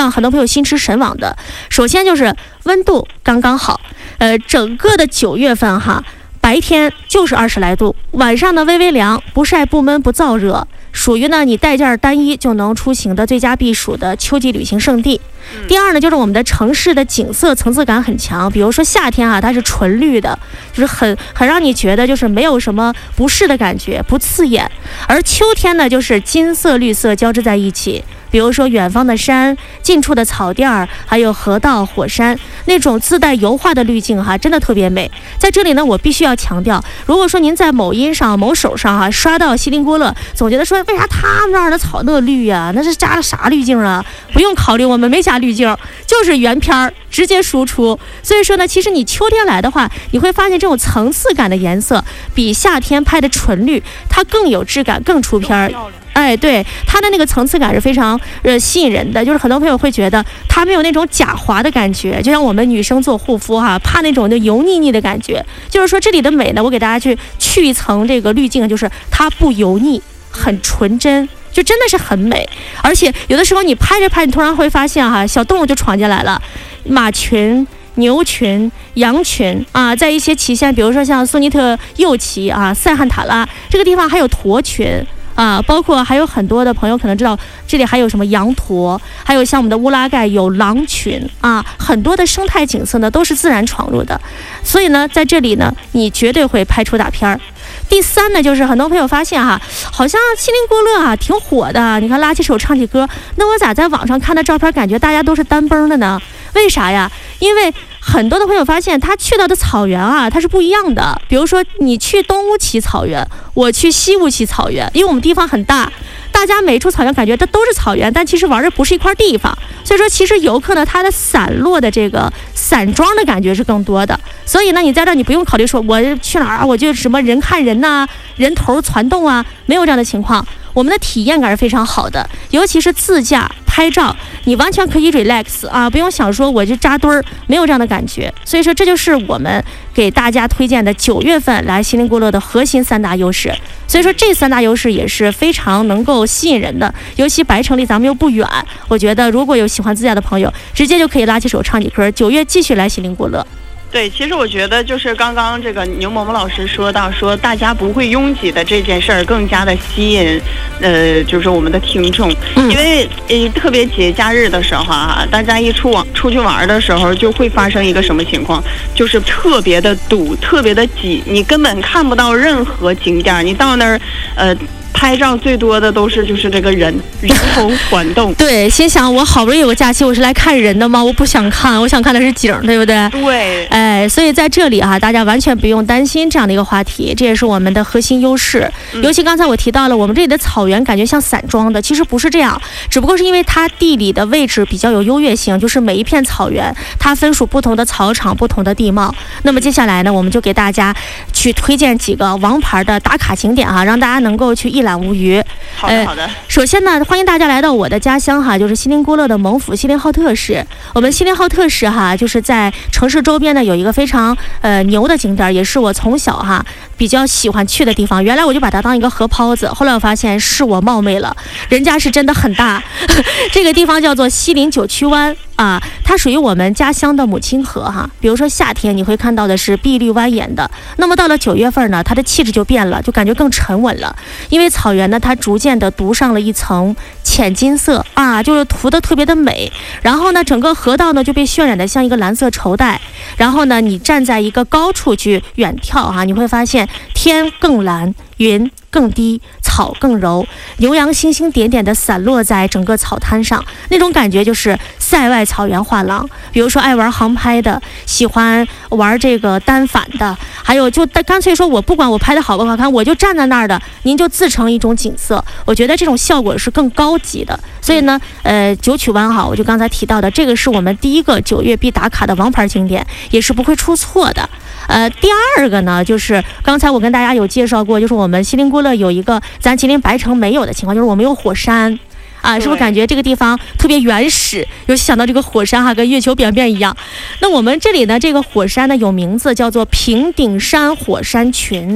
让很多朋友心驰神往的。首先就是温度刚刚好，整个的9月份哈，白天就是20来度，晚上呢微微凉，不晒不闷不燥热，属于呢你带件单衣就能出行的最佳避暑的秋季旅行胜地。第二呢，就是我们的城市的景色层次感很强，比如说夏天啊，它是纯绿的，就是很让你觉得就是没有什么不适的感觉，不刺眼。而秋天呢，就是金色绿色交织在一起，比如说远方的山，近处的草甸儿，还有河道、火山，那种自带油画的滤镜哈，真的特别美。在这里呢，我必须要强调，如果说您在某音上、某手上哈刷到锡林郭勒，总觉得说为啥他们那儿的草那绿呀？那是加了啥滤镜啊？不用考虑，我们没加滤镜，就是原片儿直接输出。所以说呢，其实你秋天来的话，你会发现这种层次感的颜色比夏天拍的纯绿它更有质感，更出片儿。哎，对，它的那个层次感是非常吸引人的，就是很多朋友会觉得它没有那种假滑的感觉，就像我们女生做护肤哈，怕那种就油腻腻的感觉。就是说这里的美呢，我给大家去一层这个滤镜，就是它不油腻，很纯真。就真的是很美，而且有的时候你拍着拍，你突然会发现哈，小动物就闯进来了，马群、牛群、羊群啊，在一些旗县，比如说像苏尼特右旗啊、塞罕塔拉这个地方还有驼群啊，包括还有很多的朋友可能知道，这里还有什么羊驼，还有像我们的乌拉盖有狼群啊，很多的生态景色呢都是自然闯入的，所以呢，在这里呢，你绝对会拍出大片儿。第三呢，就是很多朋友发现哈，好像锡林郭勒啊挺火的，你看拉起手唱起歌，那我咋在网上看的照片感觉大家都是单崩的呢？为啥呀？因为很多的朋友发现他去到的草原啊，它是不一样的。比如说你去东乌旗草原，我去西乌旗草原，因为我们地方很大，大家每处草原感觉它都是草原，但其实玩的不是一块地方。所以说其实游客呢，他的散落的这个散装的感觉是更多的。所以呢，你在这你不用考虑说我去哪儿啊，我就什么人看人呐、人头攒动啊，没有这样的情况。我们的体验感是非常好的，尤其是自驾拍照，你完全可以 relax 啊，不用想说我就扎堆儿，没有这样的感觉。所以说这就是我们给大家推荐的9月份来锡林郭勒的核心3大优势。所以说这3大优势也是非常能够吸引人的，尤其白城离咱们又不远，我觉得如果有喜欢自驾的朋友，直接就可以拉起手唱起歌，9月继续来锡林郭勒。 对，其实我觉得就是刚刚这个牛萌萌老师说到说大家不会拥挤的这件事儿更加的吸引，就是我们的听众，因为特别节假日的时候啊，大家一出去玩的时候就会发生一个什么情况，就是特别的堵，特别的挤，你根本看不到任何景点，你到那儿拍照最多的都是就是这个人头攒动。 对，心想我好不容易有个假期，我是来看人的吗？我不想看，我想看的是景，对不对？ 对。 哎，所以在这里啊，大家完全不用担心这样的一个话题，这也是我们的核心优势。尤其刚才我提到了，我们这里的草原感觉像散装的，其实不是这样，只不过是因为它地理的位置比较有优越性，就是每一片草原它分属不同的草场、不同的地貌。那么接下来呢，我们就给大家去推荐几个王牌的打卡景点哈，让大家能够去一览无余。 好的好的。 首先呢，欢迎大家来到我的家乡哈，就是锡林郭勒的蒙府锡林浩特市。我们锡林浩特市哈，就是在城市周边呢有一个非常牛的景点，也是我从小哈比较喜欢去的地方。原来我就把它当一个河泡子，后来我发现是我冒昧了，人家是真的很大。这个地方叫做锡林九曲湾啊，它属于我们家乡的母亲河哈。比如说夏天你会看到的是碧绿蜿蜒的，那么到了9月份呢，它的气质就变了，就感觉更沉稳了。因为草原呢，它逐渐的涂上了一层浅金色啊，就是涂的特别的美。然后呢，整个河道呢就被渲染的像一个蓝色绸带。然后呢，你站在一个高处去远眺哈，你会发现天更蓝，云更低，草更柔，牛羊星星点点的散落在整个草滩上，那种感觉就是塞外草原画廊。比如说爱玩航拍的，喜欢玩这个单反的，还有就干脆说我不管我拍的好不好看，我就站在那儿的，您就自成一种景色。我觉得这种效果是更高级的。所以呢，九曲湾哈，我就刚才提到的，这个是我们第一个9月必打卡的王牌景点，也是不会出错的。第二个呢，就是刚才我跟大家有介绍过，就是我们锡林郭勒有一个咱吉林白城没有的情况，就是我们有火山啊，是不是感觉这个地方特别原始？尤其想到这个火山哈，跟月球表面一样。那我们这里呢，这个火山呢有名字叫做平顶山火山群。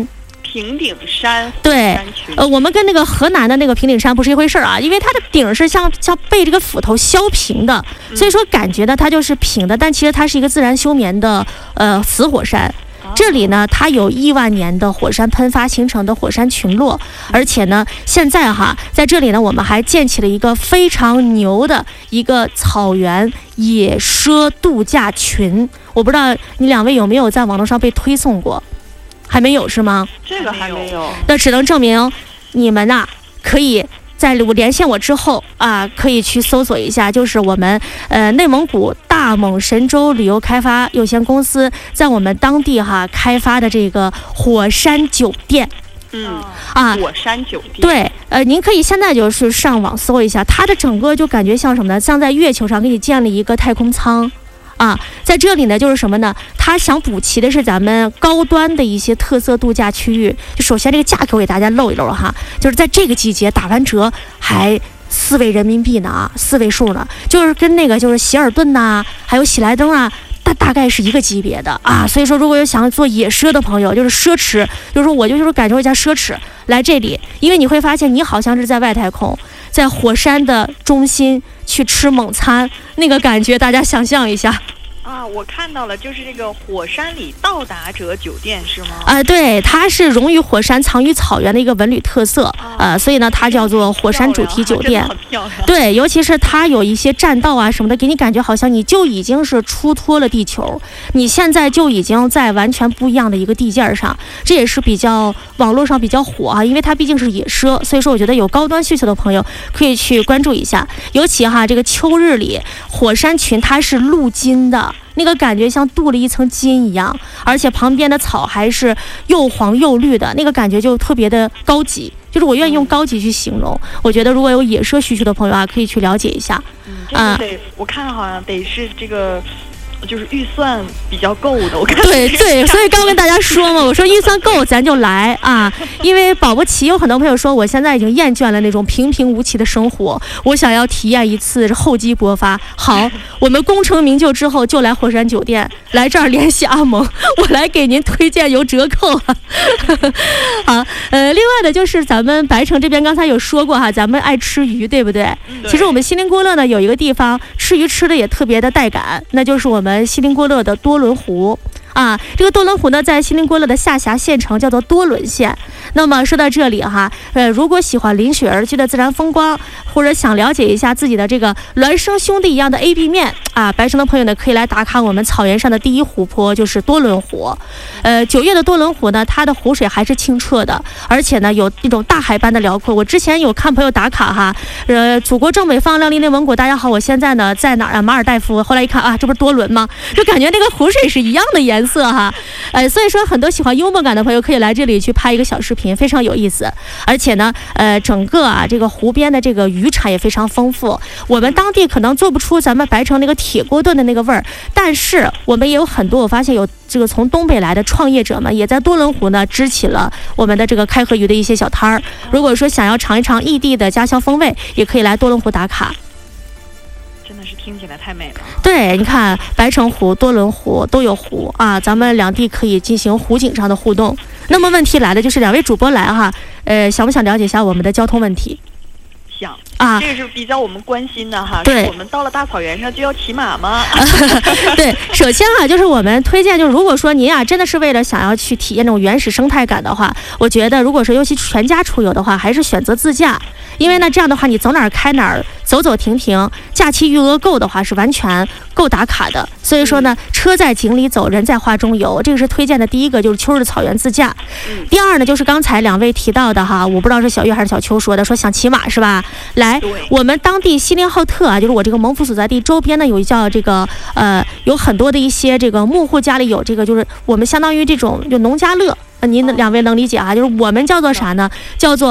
平顶山。 对，我们跟那个河南的那个平顶山不是一回事啊，因为它的顶是像被这个斧头削平的，所以说感觉呢它就是平的，但其实它是一个自然休眠的死火山。这里呢，它有1万年的火山喷发形成的火山群落，而且呢，现在在这里呢，我们还建起了一个非常牛的一个草原野奢度假群。我不知道你2位有没有在网络上被推送过？还没有是吗？ 这个还没有。 那只能证明你们可以在连线我之后可以去搜索一下，就是我们内蒙古大蒙神州旅游开发有限公司在我们当地开发的这个火山酒店。 火山酒店。 对，您可以现在就是上网搜一下，它的整个就感觉像什么呢？像在月球上给你建了一个太空舱。在这里呢，就是什么呢？他想补齐的是咱们高端的一些特色度假区域。就首先这个价格给大家露一露就是在这个季节打完折还4位人民币呢，4位数呢，就是跟那个就是希尔顿还有喜来登大概是一个级别的所以说如果有想做野奢的朋友，就是奢侈，就是说我就是感受一下奢侈，来这里，因为你会发现你好像是在外太空，在火山的中心去吃猛餐，那个感觉大家想象一下。 我看到了，就是这个火山里到达者酒店是吗？ 对，它是融于火山藏于草原的一个文旅特色所以呢它叫做火山主题酒店。对，尤其是它有一些栈道什么的，给你感觉好像你就已经是出脱了地球，你现在就已经在完全不一样的一个地界上。这也是比较网络上比较火因为它毕竟是野奢，所以说我觉得有高端需求的朋友可以去关注一下。尤其这个秋日里火山群它是镀金的，那个感觉像镀了一层金一样，而且旁边的草还是又黄又绿的，那个感觉就特别的高级，就是我愿意用高级去形容。我觉得如果有野奢需求的朋友可以去了解一下。 这个我看好像得是这个就是预算比较够的，我看。 对，所以刚跟大家说嘛，我说预算够咱就来因为保不齐有很多朋友说我现在已经厌倦了那种平平无奇的生活，我想要体验一次厚积薄发。好，我们功成名就之后就来火山酒店，来这儿联系阿蒙，我来给您推荐有折扣好，另外的就是咱们白城这边刚才有说过咱们爱吃鱼，对不对？其实我们锡林郭勒呢有一个地方吃鱼吃的也特别的带感，那就是我们锡林郭勒的多伦湖这个多伦湖呢在锡林郭勒的下辖县城叫做多伦县。那么说到这里如果喜欢临水而居的自然风光，或者想了解一下自己的这个孪生兄弟一样的 A B 面白城的朋友呢可以来打卡我们草原上的第一湖泊，就是多伦湖。9月的多伦湖呢，它的湖水还是清澈的，而且呢有那种大海般的辽阔。我之前有看朋友打卡祖国正北方，亮丽内蒙古，大家好，我现在呢在哪儿马尔代夫。后来一看这不是多伦吗？就感觉那个湖水是一样的颜色所以说很多喜欢幽默感的朋友可以来这里去拍一个小视频，非常有意思。而且呢整个这个湖边的这个渔产也非常丰富，我们当地可能做不出咱们白城那个铁锅炖的那个味儿，但是我们也有很多，我发现有这个从东北来的创业者们也在多伦湖呢支起了我们的这个开河鱼的一些小摊儿。如果说想要尝一尝异地的家乡风味，也可以来多伦湖打卡。 真的是听起来太美了。 对，你看白城湖、多伦湖都有湖咱们两地可以进行湖景上的互动。那么问题来了，就是2位主播来想不想了解一下我们的交通问题？ 想这个是比较我们关心的对， 我们到了大草原上就要骑马吗？ 对，首先就是我们推荐，就是如果说您真的是为了想要去体验那种原始生态感的话，我觉得如果说尤其全家出游的话，还是选择自驾。因为呢这样的话你走哪儿开哪儿，走走停停，假期余额够的话是完全够打卡的。所以说呢车在井里走，人在画中游，这个是推荐的第一个，就是秋日草原自驾。第二呢就是刚才2位提到的我不知道是小月还是小秋说的，说想骑马是吧？来，我们当地锡林浩特就是我这个蒙府所在地周边呢有一叫这个有很多的一些这个牧户家里有这个，就是我们相当于这种就农家乐。您2位能理解就是我们叫做啥呢？叫做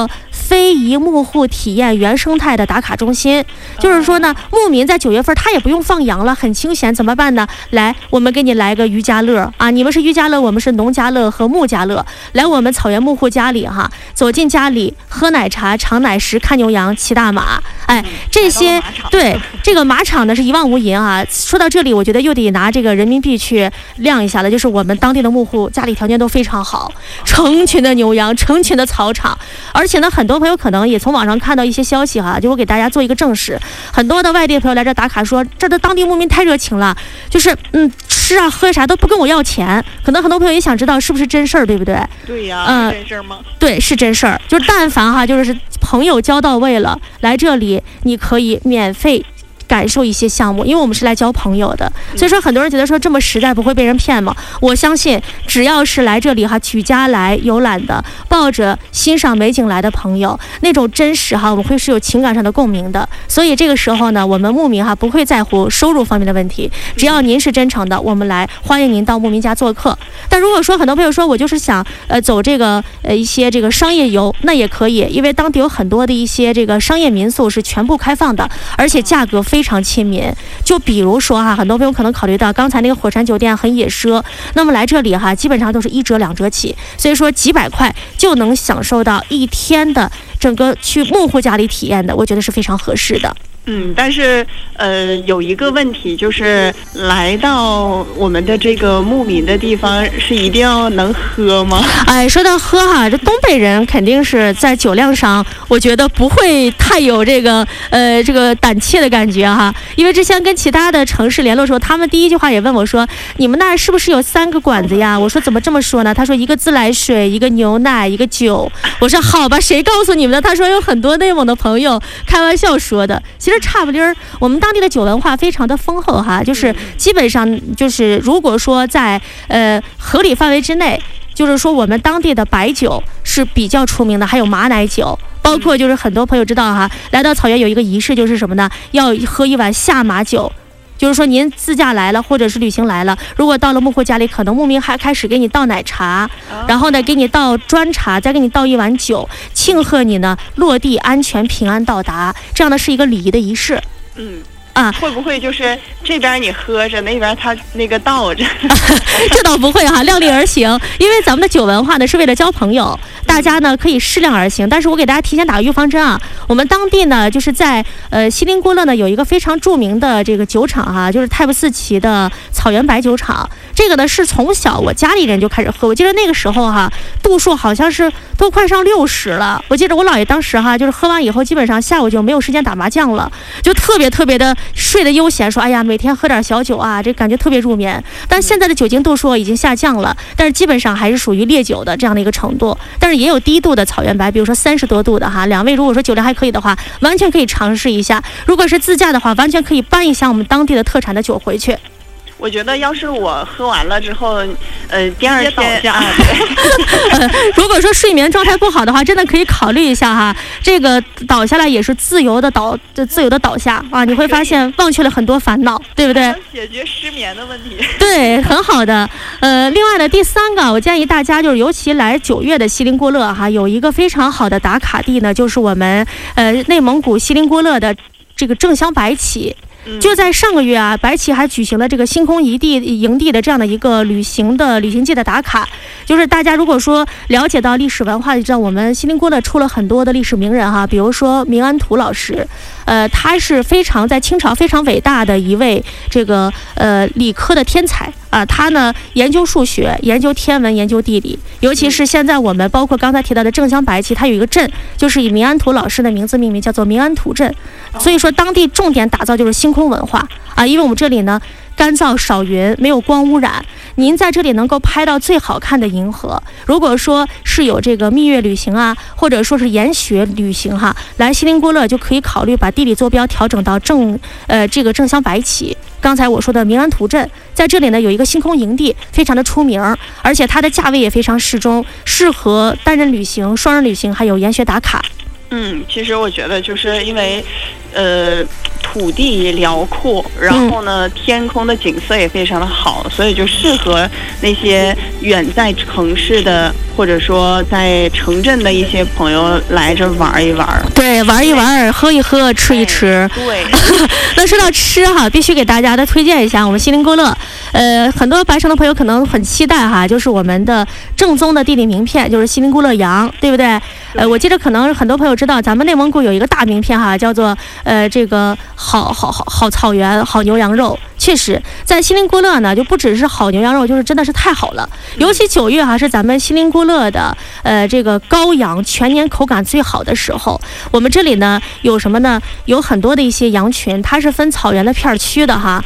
非遗幕户体验原生态的打卡中心。就是说呢，牧民在9月份他也不用放羊了，很清闲，怎么办呢？来，我们给你来个渔家乐啊！你们是渔家乐，我们是农家乐和牧家乐。来我们草原牧户家里哈，走进家里，喝奶茶、尝奶食、看牛羊、骑大马，哎，这些对这个马场呢是一望无垠啊。说到这里，我觉得又得拿这个人民币去亮一下了，就是我们当地的牧户家里条件都非常好，成群的牛羊，成群的草场，而且呢，很多朋友可能也从网上看到一些消息哈，就我给大家做一个证实，很多的外地朋友来这打卡说，这的当地牧民太热情了，就是吃啊喝啥都不跟我要钱，可能很多朋友也想知道是不是真事儿，对不对？ 对呀，是真事儿吗？对， 是真事儿。就是但凡哈，就是朋友交到位了，来这里你可以免费感受一些项目，因为我们是来交朋友的，所以说很多人觉得说这么实在不会被人骗吗？我相信只要是来这里哈举家来游览的，抱着欣赏美景来的朋友，那种真实哈，我们会是有情感上的共鸣的。所以这个时候呢，我们牧民哈不会在乎收入方面的问题，只要您是真诚的，我们来欢迎您到牧民家做客。但如果说很多朋友说我就是想走这个一些这个商业游，那也可以，因为当地有很多的一些这个商业民宿是全部开放的，而且价格非常亲民。就比如说哈，很多朋友可能考虑到刚才那个火山酒店很野奢，那么来这里哈，基本上都是1折2折起，所以说几百块就能享受到1天的整个去牧户家里体验的，我觉得是非常合适的。 但是有一个问题，就是来到我们的这个牧民的地方，是一定要能喝吗？ 哎，说到喝哈，这东北人肯定是在酒量上，我觉得不会太有这个胆怯的感觉哈。因为之前跟其他的城市联络的时候，他们第一句话也问我说：“你们那儿是不是有3个馆子呀？”我说：“怎么这么说呢？”他说：“一个自来水，一个牛奶，一个酒。”我说：“好吧，谁告诉你们的？”他说：“有很多内蒙的朋友开玩笑说的。”其实差不离儿，我们当地的酒文化非常的丰厚哈，就是基本上就是如果说在合理范围之内，就是说我们当地的白酒是比较出名的，还有马奶酒，包括就是很多朋友知道哈，来到草原有一个仪式就是什么呢？要喝一碗下马酒。就是说您自驾来了或者是旅行来了，如果到了牧户家里，可能牧民还开始给你倒奶茶，然后呢给你倒砖茶，再给你倒一碗酒，庆贺你呢落地安全平安到达，这样的是一个礼仪的仪式。 会不会就是这边你喝着，那边他那个倒着？ 这倒不会哈，量力而行。因为咱们的酒文化呢是为了交朋友，大家呢可以适量而行。但是我给大家提前打个预防针啊，我们当地呢就是在锡林郭勒呢有一个非常著名的这个酒厂哈，就是泰布斯奇的草原白酒厂。这个呢是从小我家里人就开始喝，我记得那个时候哈度数好像是都快上60了。我记得我姥爷当时哈就是喝完以后，基本上下午就没有时间打麻将了，就特别的睡得悠闲，说哎呀每天喝点小酒啊，这感觉特别入眠。但现在的酒精度数已经下降了，但是基本上还是属于烈酒的这样的一个程度。但是也有低度的草原白，比如说30多度的哈。两位如果说酒量还可以的话，完全可以尝试一下。如果是自驾的话，完全可以搬一箱我们当地的特产的酒回去。 我觉得要是我喝完了之后，第二天如果说睡眠状态不好的话，真的可以考虑一下哈。这个倒下来也是自由的倒下啊，你会发现忘却了很多烦恼，对不对？ 解决失眠的问题。 对，很好的。另外的第3个，我建议大家就是尤其来9月的锡林郭勒哈，有一个非常好的打卡地呢，就是我们内蒙古锡林郭勒的这个正乡白起。就在上个月啊，白起还举行了这个星空营地的这样的一个旅行季的打卡。就是大家如果说了解到历史文化，就知道我们锡林郭勒出了很多的历史名人哈，比如说明安图老师，他是在清朝非常伟大的一位这个理科的天才啊。他呢研究数学、研究天文、研究地理，尤其是现在我们包括刚才提到的正乡白起，它有一个镇就是以明安图老师的名字命名，叫做明安图镇。所以说当地重点打造就是星空文化啊，因为我们这里呢干燥少云，没有光污染，您在这里能够拍到最好看的银河。如果说是有这个蜜月旅行啊，或者说是研学旅行哈，来锡林郭勒就可以考虑把地理坐标调整到这个正乡白起。刚才我说的明安图镇，在这里呢有一个星空营地，非常的出名，而且它的价位也非常适中，适合单人旅行、双人旅行，还有研学打卡。 其实我觉得就是因为土地辽阔，然后呢，天空的景色也非常的好，所以就适合那些远在城市的或者说在城镇的一些朋友来这玩一玩。 对，玩一玩，喝一喝，吃一吃。 对。 那说到吃哈，必须给大家的推荐一下我们锡林郭勒。很多白城的朋友可能很期待哈，就是我们的正宗的地理名片，就是锡林郭勒羊，对不对？我记得可能很多朋友知道，咱们内蒙古有一个大名片哈，叫做这个好草原好牛羊肉。确实，在锡林郭勒呢，就不只是好牛羊肉，就是真的是太好了。尤其9月哈，是咱们锡林郭勒的这个羔羊全年口感最好的时候。我们这里呢有什么呢？有很多的一些羊群，它是分草原的片区的哈。